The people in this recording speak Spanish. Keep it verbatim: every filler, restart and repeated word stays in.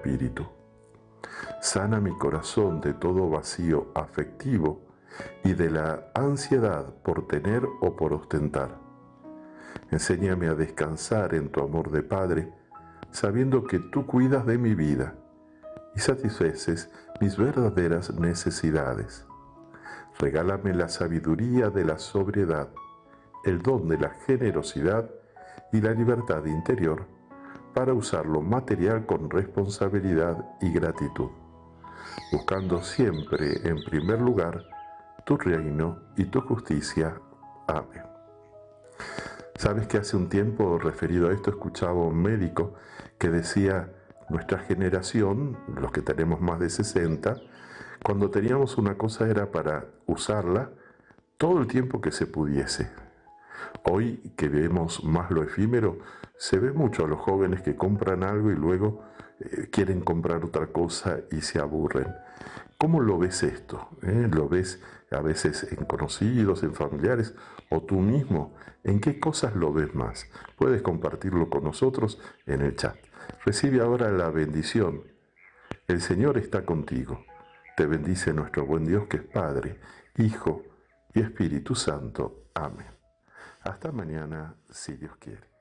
espíritu. Sana mi corazón de todo vacío afectivo y de la ansiedad por tener o por ostentar. Enséñame a descansar en tu amor de Padre, sabiendo que tú cuidas de mi vida y satisfaces mis verdaderas necesidades. Regálame la sabiduría de la sobriedad, el don de la generosidad y la libertad interior para usar lo material con responsabilidad y gratitud, buscando siempre en primer lugar tu reino y tu justicia. Amén. Sabes que hace un tiempo, referido a esto, escuchaba a un médico que decía: nuestra generación, los que tenemos más de sesenta, cuando teníamos una cosa era para usarla todo el tiempo que se pudiese. Hoy, que vemos más lo efímero, se ve mucho a los jóvenes que compran algo y luego eh, quieren comprar otra cosa y se aburren. ¿Cómo lo ves esto? ¿Eh? ¿Lo ves a veces en conocidos, en familiares o tú mismo? ¿En qué cosas lo ves más? Puedes compartirlo con nosotros en el chat. Recibe ahora la bendición. El Señor está contigo. Te bendice nuestro buen Dios, que es Padre, Hijo y Espíritu Santo. Amén. Hasta mañana, si Dios quiere.